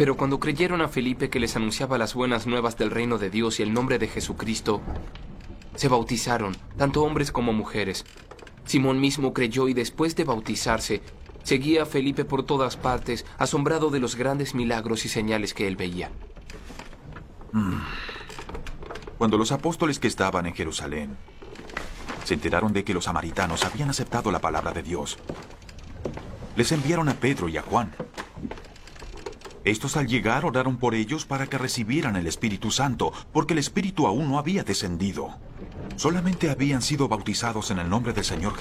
Pero cuando creyeron a Felipe que les anunciaba las buenas nuevas del reino de Dios y el nombre de Jesucristo, se bautizaron, tanto hombres como mujeres. Simón mismo creyó y después de bautizarse, seguía a Felipe por todas partes, asombrado de los grandes milagros y señales que él veía. Cuando los apóstoles que estaban en Jerusalén se enteraron de que los samaritanos habían aceptado la palabra de Dios, les enviaron a Pedro y a Juan. Estos al llegar oraron por ellos para que recibieran el Espíritu Santo, porque el Espíritu aún no había descendido. Solamente habían sido bautizados en el nombre del Señor